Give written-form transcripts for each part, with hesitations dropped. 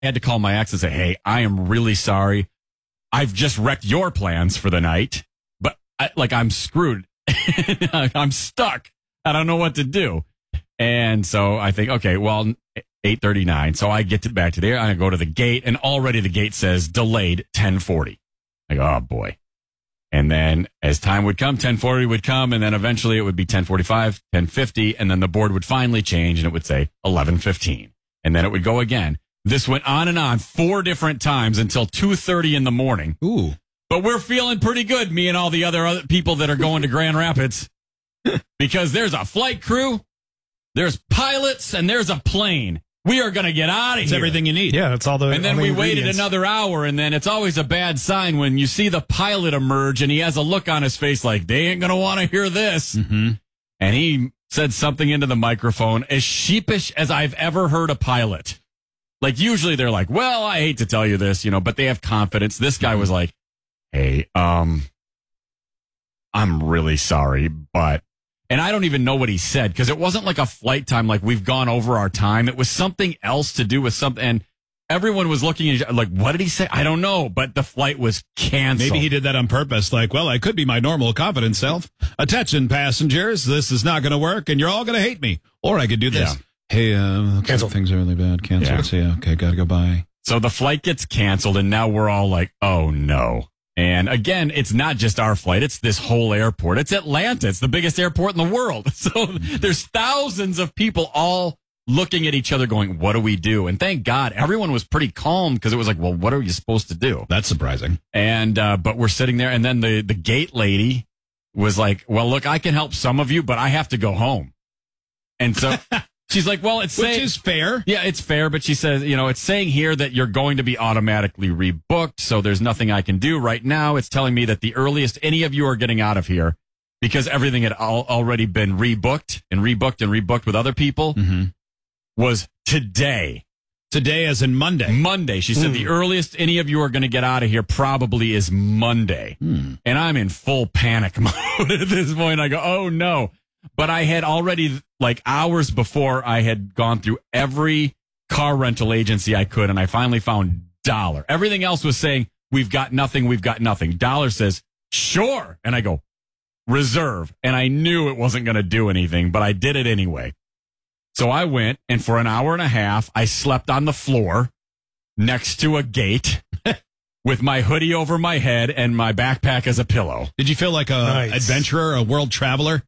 had to call my ex and say, hey, I am really sorry. I've just wrecked your plans for the night, but I'm screwed. I'm stuck. I don't know what to do. And so I think, okay, well, 8:39. So I get back to there. I go to the gate, and already the gate says delayed 10:40. I go, oh, boy. And then as time would come, 10:40 would come, and then eventually it would be 10:45, 10:50, and then the board would finally change, and it would say 11:15. And then it would go again. This went on and on 4 different times until 2:30 in the morning. Ooh. But we're feeling pretty good, me and all the other people that are going to Grand Rapids, because there's a flight crew, there's pilots, and there's a plane. We are going to get out of here. It's everything you need. Yeah, that's all the. And then we waited another hour, and then it's always a bad sign when you see the pilot emerge, and he has a look on his face like, they ain't going to want to hear this. Mm-hmm. And he said something into the microphone as sheepish as I've ever heard a pilot. Like, usually they're like, well, I hate to tell you this, but they have confidence. This guy was like, hey, I'm really sorry, but... And I don't even know what he said, because it wasn't like a flight time, like we've gone over our time. It was something else to do with something. And everyone was looking at each other like, what did he say? I don't know, but the flight was canceled. Maybe he did that on purpose. Like, well, I could be my normal, confident self. Attention, passengers. This is not going to work, and you're all going to hate me. Or I could do this. Yeah. Hey, Cancel. things are really bad. Cancel. Yeah. So, yeah, okay, got to go by. So the flight gets canceled, and now we're all like, oh, no. And again, it's not just our flight. It's this whole airport. It's Atlanta. It's the biggest airport in the world. So there's thousands of people all looking at each other going, what do we do? And thank God everyone was pretty calm, because it was like, well, what are you supposed to do? That's surprising. And but we're sitting there, and then the gate lady was like, well, look, I can help some of you, but I have to go home. And so she's like, well, it's Which is fair. Yeah, it's fair. But she says, it's saying here that you're going to be automatically rebooked. So there's nothing I can do right now. It's telling me that the earliest any of you are getting out of here, because everything had already been rebooked and rebooked and rebooked with other people, was today. Today as in Monday. Monday. She said the earliest any of you are going to get out of here probably is Monday. And I'm in full panic mode at this point. I go, oh, no. But I had already, like hours before, I had gone through every car rental agency I could, and I finally found Dollar. Everything else was saying, we've got nothing, we've got nothing. Dollar says, sure. And I go, reserve. And I knew it wasn't going to do anything, but I did it anyway. So I went, and for an hour and a half, I slept on the floor next to a gate with my hoodie over my head and my backpack as a pillow. Did you feel like a adventurer, a world traveler?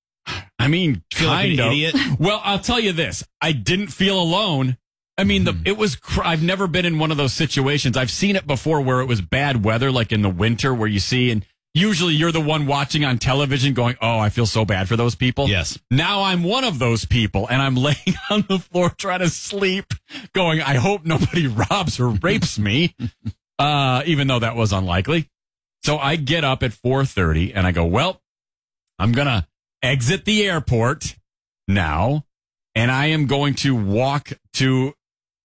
I mean, Feel like an idiot? Well, I'll tell you this. I didn't feel alone. I mean, it was, I've never been in one of those situations. I've seen it before where it was bad weather, like in the winter, where you see, and usually you're the one watching on television going, oh, I feel so bad for those people. Yes. Now I'm one of those people, and I'm laying on the floor trying to sleep, going, I hope nobody robs or rapes me, even though that was unlikely. So I get up at 4:30, and I go, well, I'm going to exit the airport now, and I am going to walk to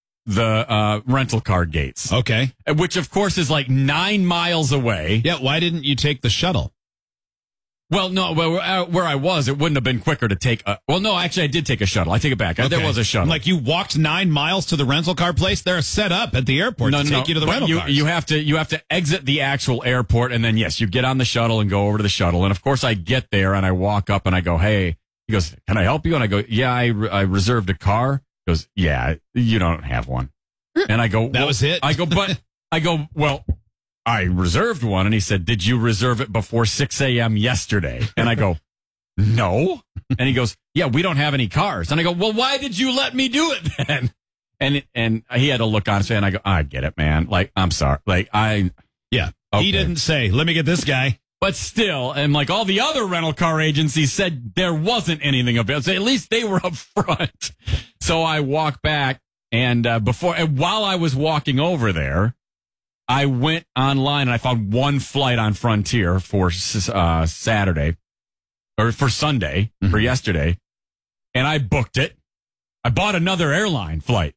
the rental car gates. Okay. Which, of course, is like 9 miles away. Yeah, why didn't you take the shuttle? Well, no, where I was, it wouldn't have been quicker to take well, no, actually, I did take a shuttle. I take it back. Okay. There was a shuttle. Like, you walked 9 miles to the rental car place? They're set up at the airport to take you to the rental cars. You have to exit the actual airport, and then, yes, you get on the shuttle and go over to the shuttle. And, of course, I get there, and I walk up, and I go, hey. He goes, can I help you? And I go, yeah, I reserved a car. He goes, yeah, you don't have one. And I go, that was it? I go, well, I reserved one. And he said, did you reserve it before 6 a.m. yesterday? And I go, no. And he goes, yeah, we don't have any cars. And I go, well, why did you let me do it then? And he had a look on his face, and I go, I get it, man. Like, I'm sorry. Like, yeah. Okay. He didn't say, let me get this guy. But still, and like all the other rental car agencies said there wasn't anything available. So at least they were up front. So I walk back, and while I was walking over there, I went online and I found one flight on Frontier for Saturday, or for Sunday, for yesterday, and I booked it. I bought another airline flight.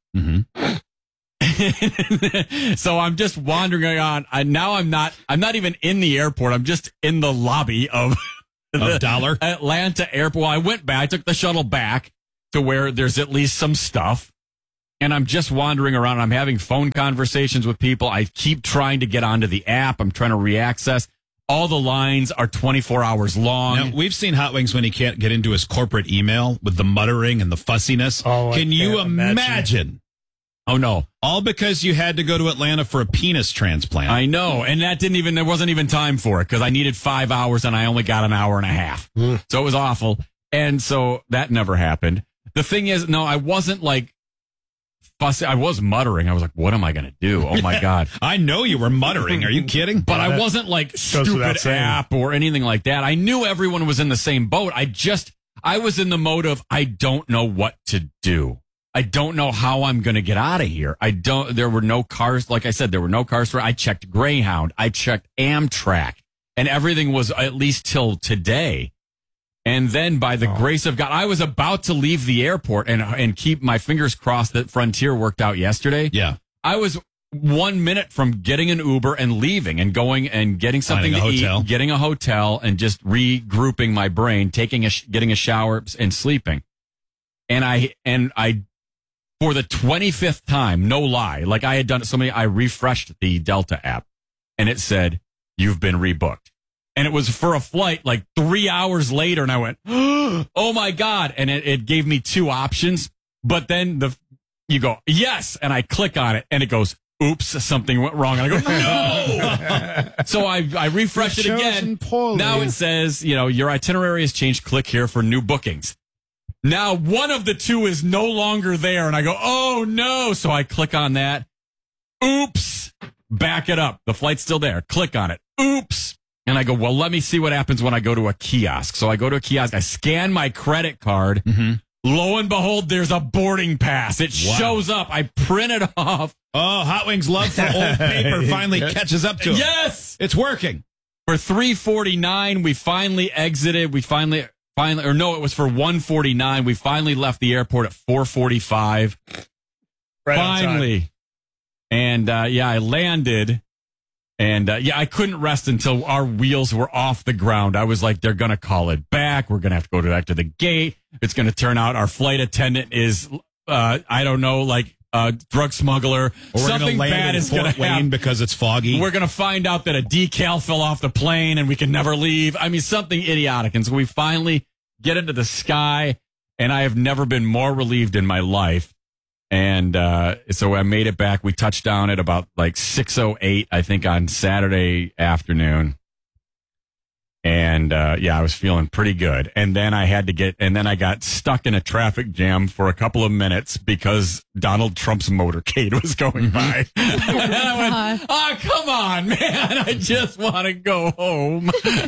So I'm just wandering on. Now I'm not even in the airport. I'm just in the lobby of the Dollar Atlanta airport. Well, I went back. I took the shuttle back to where there's at least some stuff. and I'm just wandering around. I'm having phone conversations with people. I keep trying to get onto the app. I'm trying to reaccess. All the lines are 24 hours long. Now, we've seen Hot Wings when he can't get into his corporate email with the muttering and the fussiness. Oh, Can you imagine? Oh, no. All because you had to go to Atlanta for a penis transplant. I know. And there wasn't even time for it because I needed 5 hours and I only got an hour and a half. So it was awful. And so that never happened. The thing is, no, I wasn't like fussy. I was muttering. I was like, what am I going to do? Oh, my God. I know you were muttering. Are you kidding? But I wasn't like stupid app or anything like that. I knew everyone was in the same boat. I was in the mode of, I don't know what to do. I don't know how I'm going to get out of here. There were no cars. Like I said, there were no cars. I checked Greyhound. I checked Amtrak, and everything was at least till today. And then by the grace of God, I was about to leave the airport and keep my fingers crossed that Frontier worked out yesterday. Yeah. I was 1 minute from getting an Uber and leaving and going and getting something to eat, getting a hotel and just regrouping my brain, getting a shower and sleeping. And I for the 25th time, no lie, like I had done it I refreshed the Delta app and it said, you've been rebooked. And it was for a flight like 3 hours later. And I went, oh my God. And it gave me two options. But then you go, yes. And I click on it and it goes, oops, something went wrong. And I go, no. So I refreshed it again. Poorly. Now it says, your itinerary has changed. Click here for new bookings. Now one of the two is no longer there. And I go, oh no. So I click on that. Oops. Back it up. The flight's still there. Click on it. Oops. And I go, well, let me see what happens when I go to a kiosk. So I go to a kiosk. I scan my credit card. Mm-hmm. Lo and behold, there's a boarding pass. It shows up. I print it off. Oh, Hot Wings' love for old paper finally catches up to it. Yes. It's working. For $3.49, we finally exited. It was for $1.49. We finally left the airport at $4:45. Right finally. And, I landed. And, I couldn't rest until our wheels were off the ground. I was like, they're going to call it back. We're going to have to go back to the gate. It's going to turn out our flight attendant is, I don't know, like a drug smuggler. Or something bad is going to happen because it's foggy. We're going to find out that a decal fell off the plane and we can never leave. I mean, something idiotic. And so we finally get into the sky, and I have never been more relieved in my life. And so I made it back. We touched down at about like 6:08, I think, on Saturday afternoon. And I was feeling pretty good. And then I got stuck in a traffic jam for a couple of minutes because Donald Trump's motorcade was going by. And I went, oh, come on, man. I just want to go home.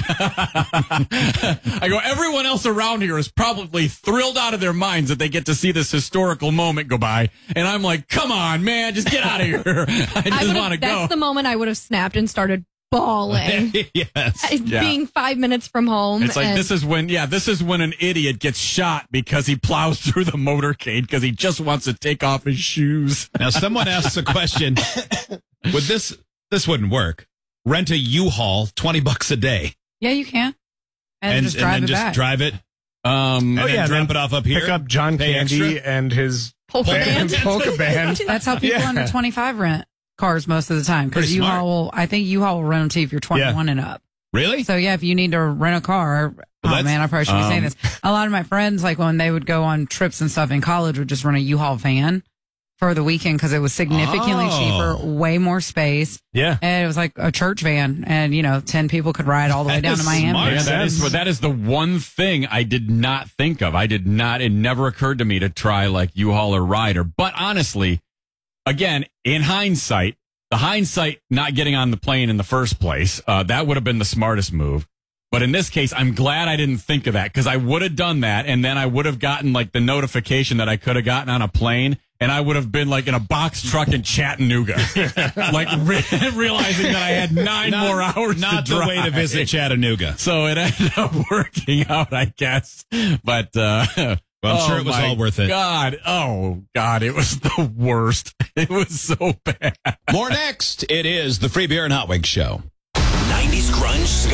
I go, everyone else around here is probably thrilled out of their minds that they get to see this historical moment go by. And I'm like, come on, man, just get out of here. I just want to go. That's the moment I would have snapped and started bawling. Yes. Being 5 minutes from home. It's like, this is when an idiot gets shot because he plows through the motorcade because he just wants to take off his shoes. Now, someone asks a question. Would this wouldn't work. Rent a U-Haul, $20 a day. Yeah, you can. And just drive it back. Drive it. And then drop it off up here. Pick up John Candy and his polka band. That's how people under 25 rent cars most of the time, because U-Haul will rent them to you if you're 21 and up. Really? So if you need to rent a car, man, I probably should be saying this. A lot of my friends, like when they would go on trips and stuff in college, would just rent a U-Haul van for the weekend because it was significantly cheaper, way more space. Yeah. And it was like a church van, and 10 people could ride all the way down to Miami. That is the one thing I did not think of. It never occurred to me to try like U-Haul or Ryder. But honestly, again, in hindsight, not getting on the plane in the first place, that would have been the smartest move. But in this case, I'm glad I didn't think of that, because I would have done that, and then I would have gotten like the notification that I could have gotten on a plane, and I would have been like in a box truck in Chattanooga, like realizing that I had 9 more hours to drive. Not the way to visit Chattanooga. So it ended up working out, I guess. But well, I'm sure it was all worth it. God, it was the worst. It was so bad. More next. It is the Free Beer and Hot Wings Show. 90s grunge,